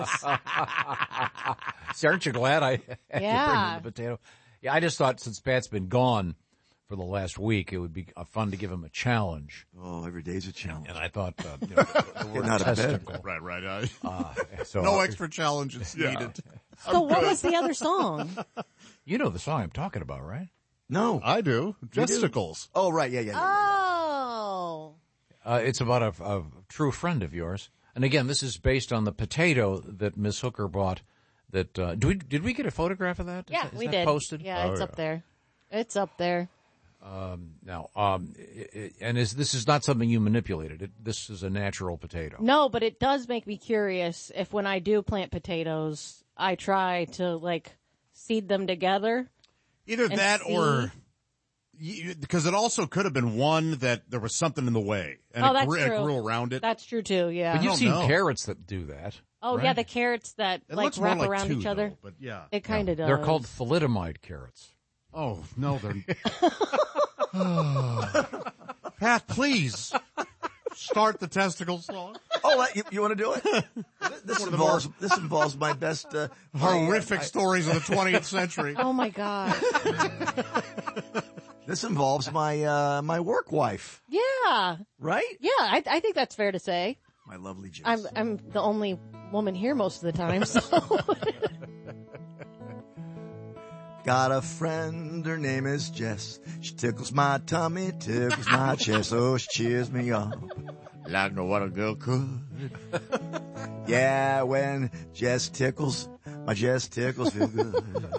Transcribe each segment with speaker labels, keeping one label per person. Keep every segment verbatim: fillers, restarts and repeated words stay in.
Speaker 1: See, aren't you glad I had
Speaker 2: Yeah.
Speaker 1: to bring in the potato? Yeah, I just thought since Pat's been gone for the last week, it would be uh, fun to give him a challenge.
Speaker 3: Oh, every day's a challenge.
Speaker 1: And I thought, uh, you know, the, the word
Speaker 3: out of bed.
Speaker 1: testicle.
Speaker 4: Right, right. I,
Speaker 1: Uh, so,
Speaker 4: no
Speaker 1: uh,
Speaker 4: extra challenges needed.
Speaker 2: So what was the other song?
Speaker 1: You know the song I'm talking about, right?
Speaker 3: No.
Speaker 4: I do. Justicles.
Speaker 3: Oh, right. Yeah, yeah, yeah.
Speaker 2: Oh.
Speaker 1: Uh, it's about a, a true friend of yours. And again, this is based on the potato that Miss Hooker bought. That uh, do we, did we get a photograph of that? Is
Speaker 2: Yeah,
Speaker 1: that, is
Speaker 2: we
Speaker 1: that
Speaker 2: did.
Speaker 1: posted?
Speaker 2: Yeah,
Speaker 1: Oh,
Speaker 2: it's up there. It's up there.
Speaker 1: Um, now, um, i i and is this is not something you manipulated. It, this is a natural potato.
Speaker 2: No, but it does make me curious if when I do plant potatoes, I try to like seed them together.
Speaker 4: Either
Speaker 2: And
Speaker 4: that
Speaker 2: see.
Speaker 4: or you, because it also could have been one that there was something in the way and
Speaker 2: Oh,
Speaker 4: it,
Speaker 2: that's
Speaker 4: grew,
Speaker 2: true.
Speaker 4: it grew around it.
Speaker 2: That's true too. Yeah.
Speaker 1: But you've
Speaker 4: don't
Speaker 1: seen
Speaker 4: know.
Speaker 1: carrots that do that.
Speaker 2: oh
Speaker 1: right?
Speaker 2: yeah, the carrots that
Speaker 4: It
Speaker 2: like
Speaker 4: looks more
Speaker 2: wrap
Speaker 4: like
Speaker 2: around
Speaker 4: two,
Speaker 2: each other.
Speaker 4: though, but yeah.
Speaker 2: It kind of does.
Speaker 1: They're called thalidomide carrots.
Speaker 4: Oh no, they're. Pat, please start the testicle song.
Speaker 3: Oh, you, you want to do it? This
Speaker 4: One of the
Speaker 3: involves
Speaker 4: more-
Speaker 3: this involves my best uh,
Speaker 4: Horrific
Speaker 3: my, uh,
Speaker 4: stories of the twentieth century.
Speaker 2: Oh my god.
Speaker 3: This involves my uh, my work wife,
Speaker 2: Yeah.
Speaker 3: right?
Speaker 2: Yeah. I, I think that's fair to say.
Speaker 3: My lovely Jess.
Speaker 2: I'm I'm the only woman here most of the time. So.
Speaker 3: Got a friend, her name is Jess. She tickles my tummy, tickles my chest. Oh, she cheers me up like no other girl could. Yeah, when Jess tickles, my Jess tickles feel good.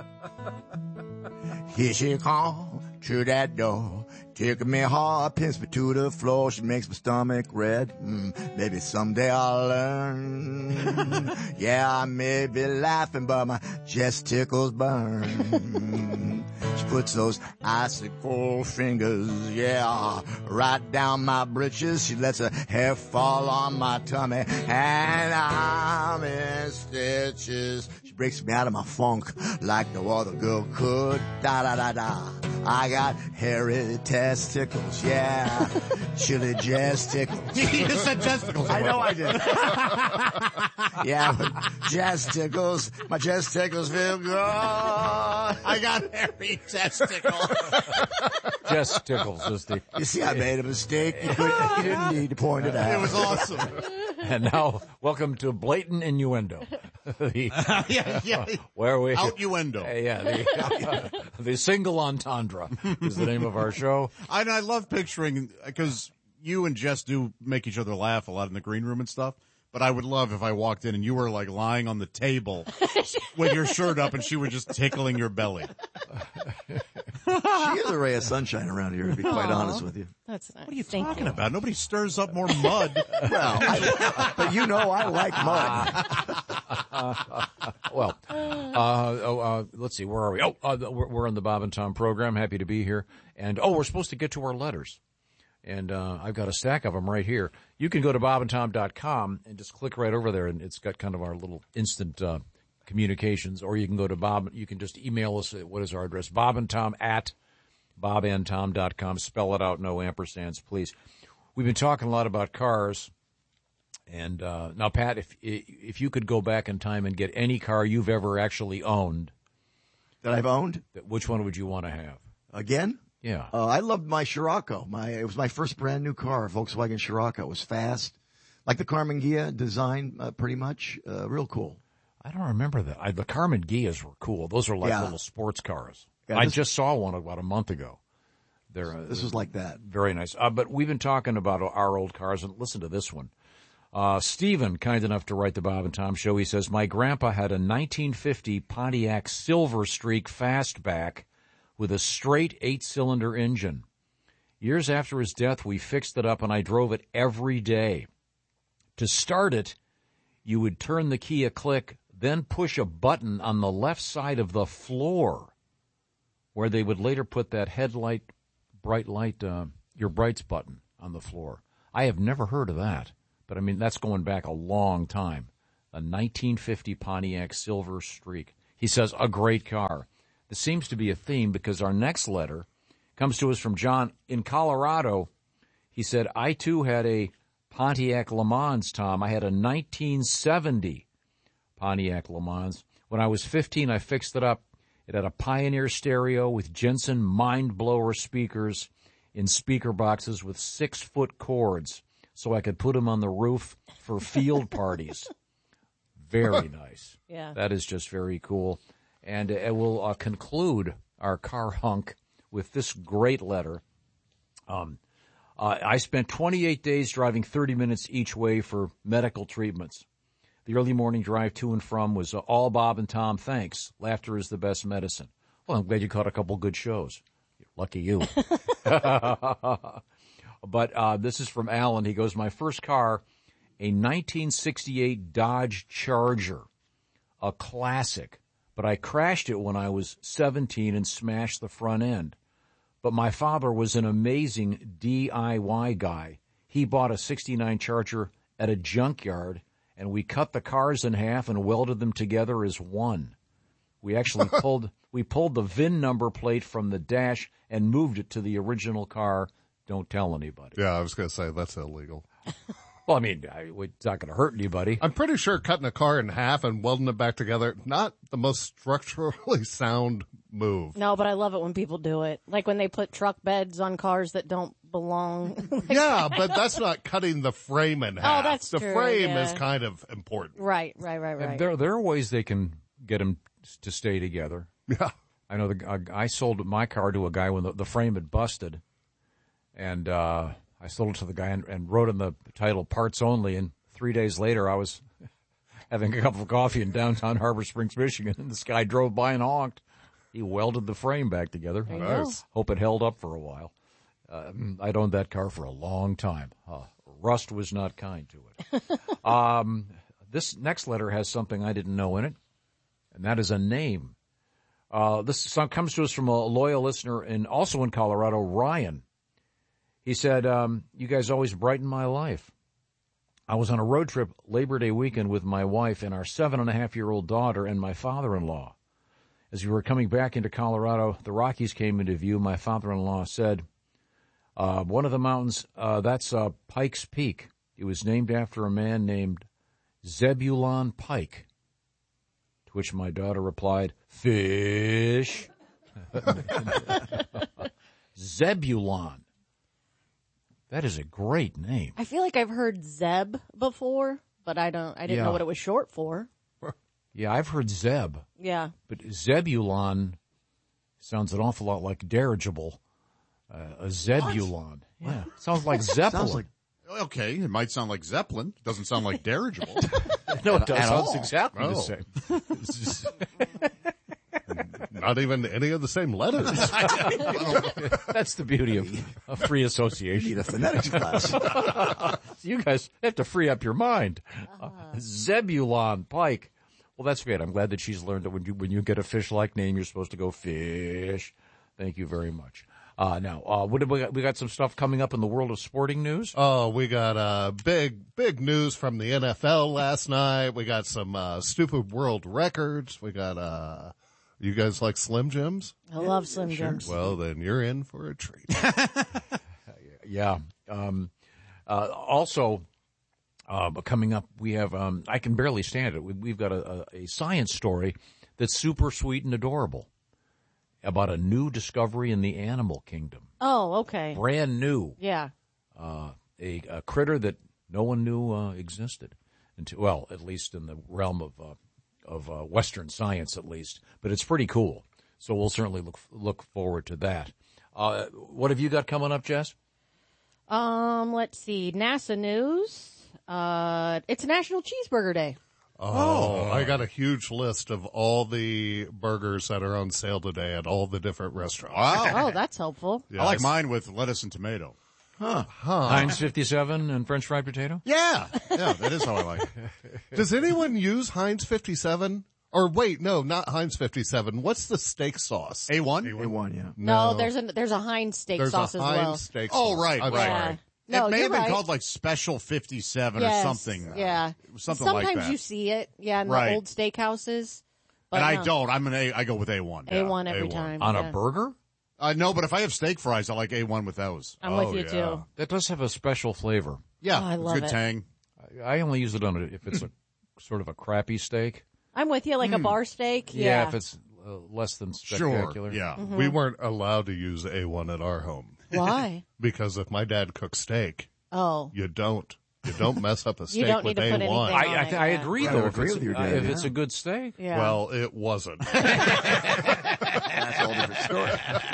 Speaker 3: Here she comes through that door, taking me hard, pins me to the floor. She makes my stomach red. Mm, maybe someday I'll learn. Yeah, I may be laughing, but my Jess tickles burn. She puts those icicle fingers, yeah, right down my britches. She lets her hair fall on my tummy, and I'm in stitches. She breaks me out of my funk like no other girl could. Da da da da. I got hairy testicles, yeah, chili Jess tickles.
Speaker 4: You just said testicles.
Speaker 3: I know I did. Yeah, but Jess tickles, my Jess tickles feel good.
Speaker 4: I got hairy testicles.
Speaker 1: Jess tickles is the.
Speaker 3: You see, I made a mistake. You, couldn't- you didn't need to point it out.
Speaker 4: It was awesome.
Speaker 1: And now, welcome to blatant innuendo. The,
Speaker 4: yeah, yeah.
Speaker 1: where we
Speaker 4: Outuendo.
Speaker 1: Uh, yeah, the, the single entendre is the name of our show.
Speaker 4: I, I love picturing, because you and Jess do make each other laugh a lot in the green room and stuff. But I would love if I walked in and you were like lying on the table with your shirt up and she were just tickling your belly.
Speaker 3: She is a ray of sunshine around here, to be quite
Speaker 2: Aw.
Speaker 3: honest with you.
Speaker 2: That's nice.
Speaker 4: What are you
Speaker 2: Thank
Speaker 4: talking
Speaker 2: you.
Speaker 4: about? Nobody stirs up more mud.
Speaker 3: Well, I, but you know I like mud.
Speaker 1: Well, uh, oh, uh, let's see, where are we? Oh, uh, we're, we're on the Bob and Tom program. Happy to be here. And, oh, we're supposed to get to our letters. And uh, I've got a stack of them right here. You can go to bob and tom dot com and just click right over there, and it's got kind of our little instant uh, communications. Or you can go to Bob. You can just email us. At, what is our address? Bob and Tom at bob and tom dot com. Spell it out, no ampersands, please. We've been talking a lot about cars. And uh, now, Pat, if if you could go back in time and get any car you've ever actually owned,
Speaker 3: That I've owned
Speaker 1: which one would you want to have?
Speaker 3: again.
Speaker 1: Yeah.
Speaker 3: Uh, I loved my Scirocco. My it was my first brand new car, Volkswagen Scirocco. It was fast, like the Carmen Ghia design, uh, pretty much. Uh, real cool.
Speaker 1: I don't remember that. I, the Carmen Ghias were cool. Those are like
Speaker 3: Yeah.
Speaker 1: little sports cars.
Speaker 3: Yeah,
Speaker 1: I
Speaker 3: this-
Speaker 1: just saw one about a month ago. They're uh,
Speaker 3: This was like that.
Speaker 1: very nice. Uh, but we've been talking about our old cars, and listen to this one. Uh, Stephen, kind enough to write the Bob and Tom show, he says, my grandpa had a nineteen fifty Pontiac Silver Streak fastback with a straight eight-cylinder engine. Years after his death, we fixed it up, and I drove it every day. To start it, you would turn the key a click, then push a button on the left side of the floor, where they would later put that headlight, bright light, uh, your brights button on the floor. I have never heard of that, but I mean, that's going back a long time. A nineteen fifty Pontiac Silver Streak. He says, a great car. This seems to be a theme because our next letter comes to us from John in Colorado. He said, I too had a Pontiac Le Mans, Tom. I had a nineteen seventy Pontiac Le Mans. When I was fifteen, I fixed it up. It had a Pioneer stereo with Jensen mind blower speakers in speaker boxes with six-foot cords, so I could put them on the roof for field parties. Very nice.
Speaker 2: Yeah.
Speaker 1: That is just very cool. And uh, we'll uh, conclude our car hunk with this great letter. Um, uh, I spent twenty-eight days driving thirty minutes each way for medical treatments. The early morning drive to and from was uh, all Bob and Tom. Thanks. Laughter is the best medicine. Well, I'm glad you caught a couple good shows. Lucky you. But uh, this is from Alan. He goes, my first car, a nineteen sixty-eight Dodge Charger, a classic. But I crashed it when I was seventeen and smashed the front end. But my father was an amazing D I Y guy. He bought a sixty-nine Charger at a junkyard, and we cut the cars in half and welded them together as one. We actually pulled we pulled the V I N number plate from the dash and moved it to the original car. Don't tell anybody.
Speaker 5: Yeah, I was going to say that's illegal.
Speaker 1: Well, I mean, I, it's not going to hurt anybody.
Speaker 5: I'm pretty sure cutting a car in half and welding it back together, not the most structurally sound move.
Speaker 2: No, but I love it when people do it. Like when they put truck beds on cars that don't belong. Like,
Speaker 5: Yeah, but that's not cutting the frame in half.
Speaker 2: that's
Speaker 5: the
Speaker 2: true,
Speaker 5: frame
Speaker 2: yeah.
Speaker 5: is kind of important.
Speaker 2: Right, right, right, right.
Speaker 1: And there, there are ways they can get them to stay together.
Speaker 5: Yeah.
Speaker 1: I know the, uh, I sold my car to a guy when the, the frame had busted, and uh, I sold it to the guy and, and wrote in the title "Parts Only." And three days later, I was having a cup of coffee in downtown Harbor Springs, Michigan, and this guy drove by and honked. He welded the frame back together.
Speaker 2: There you go.
Speaker 5: Nice.
Speaker 1: Hope it held up for a while. Uh, I'd owned that car for a long time. Uh, rust was not kind to it. um, this next letter has something I didn't know in it, and that is a name. Uh, this song comes to us from a loyal listener and also in Colorado, Ryan. He said, um, you guys always brighten my life. I was on a road trip Labor Day weekend with my wife and our seven-and-a-half-year-old daughter and my father-in-law. As we were coming back into Colorado, the Rockies came into view. My father-in-law said, uh, one of the mountains, uh, that's uh, Pikes Peak. It was named after a man named Zebulon Pike. To which my daughter replied, fish. Zebulon. That is a great name.
Speaker 2: I feel like I've heard Zeb before, but I don't. I didn't
Speaker 1: Yeah.
Speaker 2: know what it was short for.
Speaker 1: Yeah, I've heard Zeb,
Speaker 2: Yeah.
Speaker 1: but Zebulon sounds an awful lot like dirigible. Uh, a Zebulon. Yeah, sounds like Zeppelin.
Speaker 3: Sounds like
Speaker 4: Okay, it might sound like Zeppelin. It doesn't sound like dirigible.
Speaker 1: no, it does.
Speaker 3: at
Speaker 1: Sounds
Speaker 3: all.
Speaker 1: exactly
Speaker 5: Oh.
Speaker 1: the same.
Speaker 5: Not even any of the same letters.
Speaker 1: That's the beauty of, of free association.
Speaker 3: need a phonetics class.
Speaker 1: You guys have to free up your mind. Uh, Zebulon Pike. Well, that's great. I'm glad that she's learned that when you when you get a fish-like name, you're supposed to go fish. Thank you very much. Uh, now, uh, what did we got? We got some stuff coming up in the world of sporting news.
Speaker 5: Oh, we got uh, big, big news from the N F L last night. We got some uh, stupid world records. We got, uh, you guys like Slim Jims?
Speaker 2: I love Slim Jims.
Speaker 5: Well, then you're in for a treat.
Speaker 1: Yeah. Um, uh, also, uh, coming up, we have, um, I can barely stand it. We, we've got a, a, a science story that's super sweet and adorable about a new discovery in the animal kingdom.
Speaker 2: Oh, okay.
Speaker 1: Brand new.
Speaker 2: Yeah.
Speaker 1: Uh, a, a critter that no one knew uh, existed. Until, well, at least in the realm of, uh, of uh, Western science, at least. But it's pretty cool. So we'll certainly look, look forward to that. Uh, what have you got coming up, Jess?
Speaker 2: Um, let's see. NASA news. Uh, it's National Cheeseburger Day.
Speaker 5: Oh, I got a huge list of all the burgers that are on sale today at all the different restaurants.
Speaker 4: Wow.
Speaker 2: Oh, that's helpful.
Speaker 5: Yes.
Speaker 4: I like mine with lettuce and tomato.
Speaker 1: Heinz fifty-seven and French fried potato?
Speaker 4: Yeah. Yeah, that is how I like it.
Speaker 5: Does anyone use Heinz fifty-seven? Or wait, no, not Heinz fifty-seven. What's the steak sauce?
Speaker 4: A one?
Speaker 3: A one, yeah.
Speaker 2: No, there's a there's a Heinz steak
Speaker 5: There's
Speaker 2: sauce
Speaker 5: a
Speaker 2: as
Speaker 5: Heinz
Speaker 2: well.
Speaker 5: steak
Speaker 4: Oh,
Speaker 5: sauce.
Speaker 4: right,
Speaker 5: I'm
Speaker 4: right.
Speaker 2: Yeah.
Speaker 5: sorry.
Speaker 2: No,
Speaker 4: it may
Speaker 2: you're
Speaker 4: have been
Speaker 2: right.
Speaker 4: called like Special fifty-seven
Speaker 2: Yes,
Speaker 4: or something.
Speaker 2: Yeah.
Speaker 4: Something
Speaker 2: Sometimes
Speaker 4: like that.
Speaker 2: you see it, yeah, in
Speaker 4: Right.
Speaker 2: the old steakhouses. But
Speaker 4: and I
Speaker 2: no.
Speaker 4: don't. I'm an A. I go with A one.
Speaker 2: A one
Speaker 4: Yeah,
Speaker 2: every
Speaker 4: A one.
Speaker 2: time.
Speaker 1: On
Speaker 2: yeah.
Speaker 1: a burger?
Speaker 4: Uh, no, but if I have steak fries, I like A one with those.
Speaker 2: I'm
Speaker 5: Oh,
Speaker 2: with you
Speaker 5: yeah.
Speaker 2: too.
Speaker 1: That does have a special flavor.
Speaker 4: Yeah,
Speaker 2: Oh, I
Speaker 4: it's
Speaker 2: love
Speaker 4: good
Speaker 2: it.
Speaker 4: tang.
Speaker 1: I only use it on it if it's a sort of a crappy steak.
Speaker 2: I'm with you, like a bar steak.
Speaker 1: Yeah,
Speaker 2: Yeah.
Speaker 1: if it's uh, less than
Speaker 4: Sure.
Speaker 1: spectacular.
Speaker 4: Yeah.
Speaker 2: Mm-hmm.
Speaker 5: We weren't allowed to use A one at our home
Speaker 2: Why?
Speaker 5: because if my dad cooks steak,
Speaker 2: Oh.
Speaker 5: you don't. You don't mess up a
Speaker 2: You
Speaker 5: steak
Speaker 2: don't
Speaker 5: with
Speaker 2: need to put
Speaker 5: A one.
Speaker 2: anything
Speaker 1: I I, th- I
Speaker 2: Yeah.
Speaker 1: agree
Speaker 3: I
Speaker 1: though.
Speaker 3: would
Speaker 1: If,
Speaker 3: agree
Speaker 1: it's,
Speaker 3: with you,
Speaker 1: uh,
Speaker 3: Dad,
Speaker 1: if
Speaker 3: yeah.
Speaker 1: it's a good steak,
Speaker 2: Yeah.
Speaker 5: Well, it wasn't.
Speaker 3: That's a whole different story.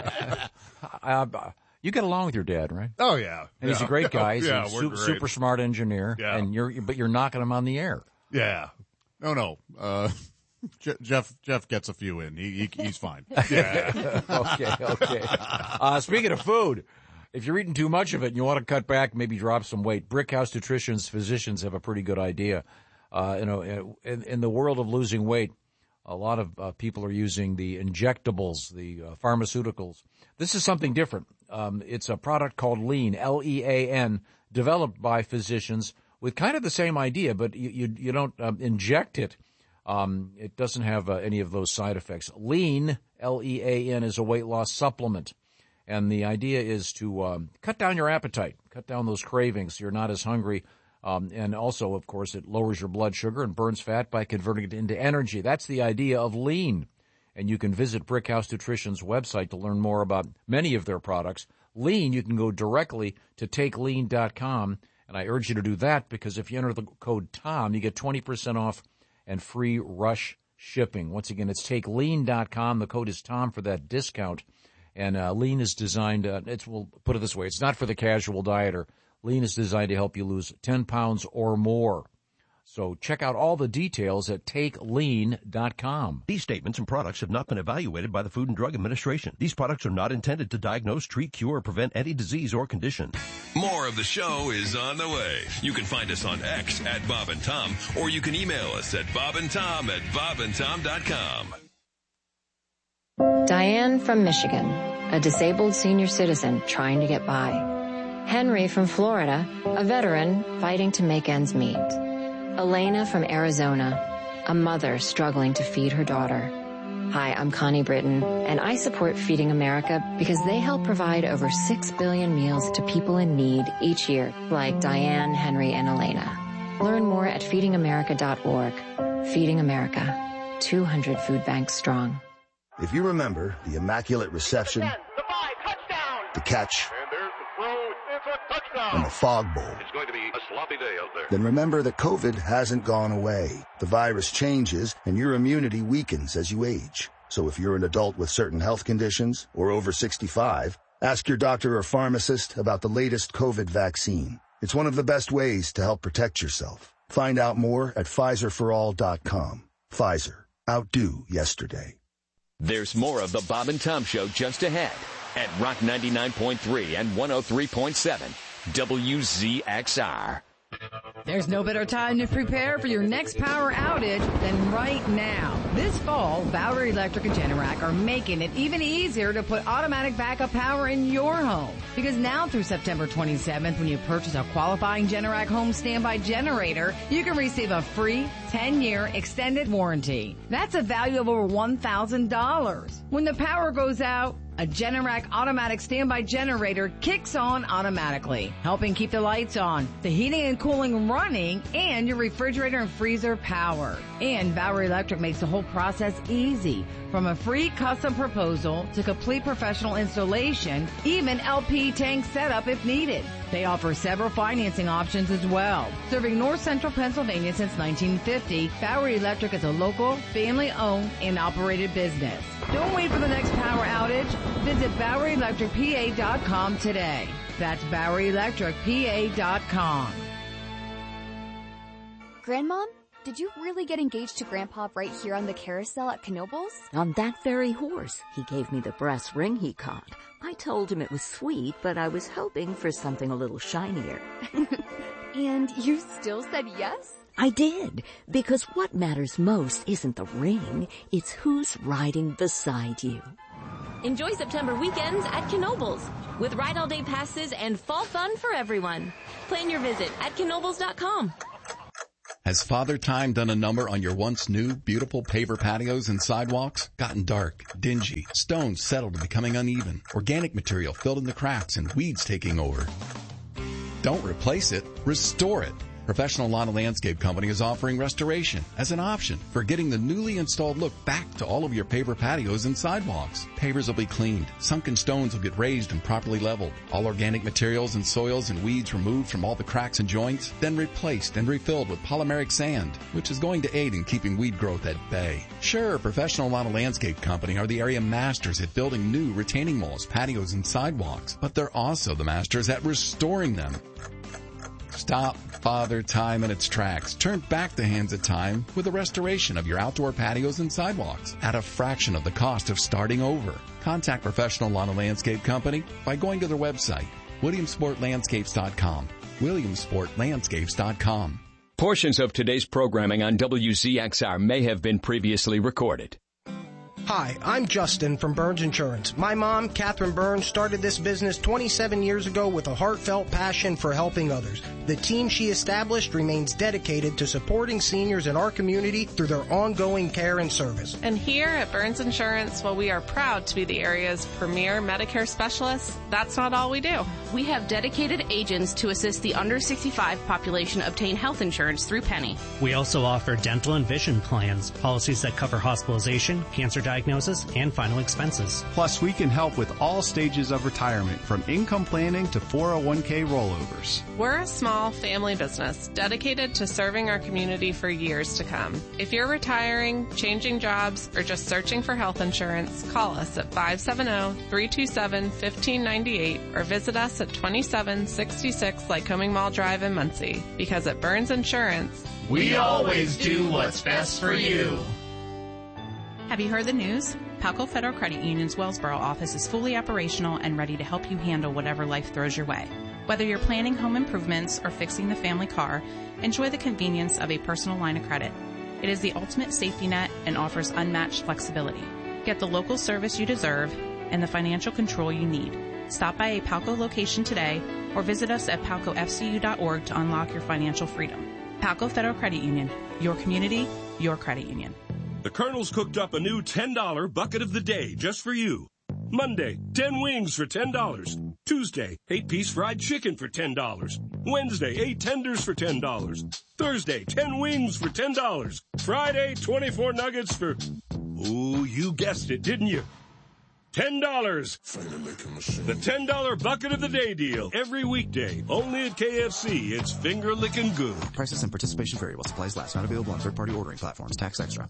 Speaker 1: uh, you get along with your dad, right?
Speaker 5: Oh, yeah.
Speaker 1: And he's
Speaker 5: Yeah.
Speaker 1: a great guy. He's
Speaker 5: yeah,
Speaker 1: a
Speaker 5: we're
Speaker 1: su-
Speaker 5: great.
Speaker 1: super smart engineer.
Speaker 5: Yeah.
Speaker 1: And you're but you're knocking him on the air.
Speaker 5: Yeah.
Speaker 4: No, no. Uh, Je- Jeff Jeff gets a few in. He, he he's fine.
Speaker 5: Yeah.
Speaker 1: okay, okay. Uh, speaking of food, if you're eating too much of it and you want to cut back, maybe drop some weight, Brickhouse Nutrition's physicians have a pretty good idea. Uh, you know, in, in the world of losing weight, a lot of uh, people are using the injectables, the uh, pharmaceuticals. This is something different. Um, it's a product called Lean, L E A N, developed by physicians with kind of the same idea, but you you, you don't um, inject it. Um, it doesn't have uh, any of those side effects. Lean, L E A N, is a weight loss supplement. And the idea is to um, cut down your appetite, cut down those cravings so you're not as hungry. Um, and also, of course, it lowers your blood sugar and burns fat by converting it into energy. That's the idea of Lean. And you can visit Brickhouse Nutrition's website to learn more about many of their products. Lean, you can go directly to take lean dot com. And I urge you to do that because if you enter the code TOM, you get twenty percent off and free rush shipping. Once again, it's take lean dot com. The code is TOM for that discount. And uh, Lean is designed, uh, it's, we'll put it this way, it's not for the casual dieter. Lean is designed to help you lose ten pounds or more. So check out all the details at take lean dot com.
Speaker 6: These statements and products have not been evaluated by the Food and Drug Administration. These products are not intended to diagnose, treat, cure, or prevent any disease or condition.
Speaker 7: More of the show is on the way. You can find us on X at Bob and Tom, or you can email us at bob and tom at bob and tom dot com.
Speaker 8: Diane from Michigan, a disabled senior citizen trying to get by. Henry from Florida, a veteran fighting to make ends meet. Elena from Arizona, a mother struggling to feed her daughter. Hi, I'm Connie Britton, and I support Feeding America because they help provide over six billion meals to people in need each year, like Diane, Henry, and Elena. Learn more at feeding america dot org. Feeding America, two hundred food banks strong.
Speaker 9: If you remember the Immaculate Reception,
Speaker 10: the five, touchdown.
Speaker 9: the catch,
Speaker 10: And there's the throw. It's a touchdown.
Speaker 9: and the Fog Bowl,
Speaker 10: It's going to be a sloppy day out there.
Speaker 9: then remember that COVID hasn't gone away. The virus changes and your immunity weakens as you age. So if you're an adult with certain health conditions or over sixty-five, ask your doctor or pharmacist about the latest COVID vaccine. It's one of the best ways to help protect yourself. Find out more at Pfizer for all dot com. Pfizer. Outdo yesterday.
Speaker 11: There's more of the Bob and Tom Show just ahead at Rock ninety-nine point three and one oh three point seven W Z X R.
Speaker 12: There's no better time to prepare for your next power outage than right now. This fall, Bowery Electric and Generac are making it even easier to put automatic backup power in your home. Because now through September twenty-seventh, when you purchase a qualifying Generac home standby generator, you can receive a free ten-year extended warranty. That's a value of over one thousand dollars. When the power goes out, a Generac automatic standby generator kicks on automatically, helping keep the lights on, the heating and cooling running, and your refrigerator and freezer powered. And Bowery Electric makes the whole process easy. From a free custom proposal to complete professional installation, even L P tank setup if needed. They offer several financing options as well. Serving North Central Pennsylvania since nineteen fifty, Bowery Electric is a local, family-owned and operated business. Don't wait for the next power outage. Visit Bowery Electric P A dot com today. That's Bowery Electric P A dot com.
Speaker 13: Grandmom, did you really get engaged to Grandpa right here on the carousel at Knoebels?
Speaker 14: On that very horse. He gave me the brass ring he caught. I told him it was sweet, but I was hoping for something a little shinier.
Speaker 13: And you still said yes?
Speaker 14: I did, because what matters most isn't the ring, it's who's riding beside you.
Speaker 15: Enjoy September weekends at Knoebels with ride all day passes and fall fun for everyone. Plan your visit at knoebels dot com.
Speaker 16: Has Father Time done a number on your once new, beautiful paver patios and sidewalks? Gotten dark, dingy, stones settled to becoming uneven, organic material filled in the cracks, and weeds taking over? Don't replace it, restore it. Professional Lawn and Landscape Company is offering restoration as an option for getting the newly installed look back to all of your paver patios and sidewalks. Pavers will be cleaned. Sunken stones will get raised and properly leveled. All organic materials and soils and weeds removed from all the cracks and joints, then replaced and refilled with polymeric sand, which is going to aid in keeping weed growth at bay. Sure, Professional Lawn and Landscape Company are the area masters at building new retaining walls, patios, and sidewalks, but they're also the masters at restoring them. Stop Father Time in its tracks. Turn back the hands of time with a restoration of your outdoor patios and sidewalks at a fraction of the cost of starting over. Contact Professional Lawn and Landscape Company by going to their website, williamsport landscapes dot com. williamsport landscapes dot com.
Speaker 11: Portions of today's programming on W Z X R may have been previously recorded.
Speaker 17: Hi, I'm Justin from Burns Insurance. My mom, Catherine Burns, started this business twenty-seven years ago with a heartfelt passion for helping others. The team she established remains dedicated to supporting seniors in our community through their ongoing care and service.
Speaker 18: And here at Burns Insurance, while we are proud to be the area's premier Medicare specialists, that's not all we do.
Speaker 19: We have dedicated agents to assist the under sixty-five population obtain health insurance through Penny.
Speaker 20: We also offer dental and vision plans, policies that cover hospitalization, cancer diagnosis, and final expenses.
Speaker 21: Plus, we can help with all stages of retirement, from income planning to four oh one k rollovers.
Speaker 18: We're a small family business dedicated to serving our community for years to come. If you're retiring, changing jobs, or just searching for health insurance, call us at five seven zero, three two seven, one five nine eight or visit us at twenty-seven sixty-six Lycoming Mall Drive in Muncie. Because at Burns Insurance,
Speaker 22: we always do what's best for you.
Speaker 23: Have you heard the news? Palco Federal Credit Union's Wellsboro office is fully operational and ready to help you handle whatever life throws your way. Whether you're planning home improvements or fixing the family car, enjoy the convenience of a personal line of credit. It is the ultimate safety net and offers unmatched flexibility. Get the local service you deserve and the financial control you need. Stop by a Palco location today or visit us at palco f c u dot org to unlock your financial freedom. Palco Federal Credit Union, your community, your credit union.
Speaker 24: The Colonel's cooked up a new ten dollar bucket of the day just for you. Monday, ten wings for ten dollars. Tuesday, eight piece fried chicken for ten dollars. Wednesday, eight tenders for ten dollars. Thursday, ten wings for ten dollars. Friday, twenty-four nuggets for, ooh, you guessed it, didn't you? ten dollars. The ten dollar bucket of the day deal. Every weekday. Only at K F C. It's finger licking good.
Speaker 25: Prices and participation vary while supplies last. Not available on third-party ordering platforms. Tax extra.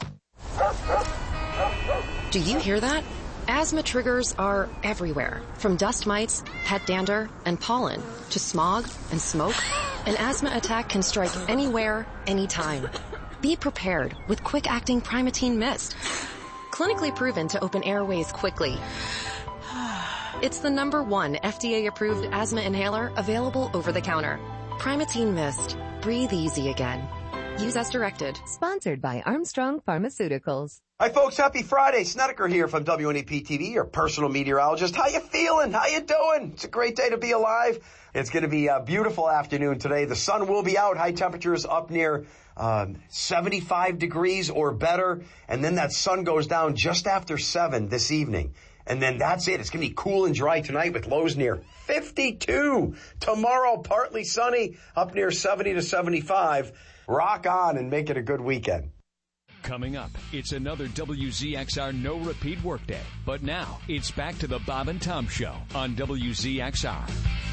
Speaker 26: Do you hear that? Asthma triggers are everywhere. From dust mites, pet dander, and pollen, to smog and smoke. An asthma attack can strike anywhere, anytime. Be prepared with quick-acting Primatene Mist. Clinically proven to open airways quickly. It's the number one F D A-approved asthma inhaler available over the counter. Primatene Mist. Breathe easy again. Use as directed.
Speaker 27: Sponsored by Armstrong Pharmaceuticals.
Speaker 28: Hi folks, happy Friday. Snedeker here from W N E P T V, your personal meteorologist. How you feeling? How you doing? It's a great day to be alive. It's going to be a beautiful afternoon today. The sun will be out. High temperatures up near um, seventy-five degrees or better. And then that sun goes down just after seven this evening. And then that's it. It's going to be cool and dry tonight with lows near fifty-two. Tomorrow, partly sunny, up near seventy to seventy-five. Rock on and make it a good weekend.
Speaker 11: Coming up, it's another W Z X R No Repeat Workday. But now, it's back to the Bob and Tom Show on W Z X R.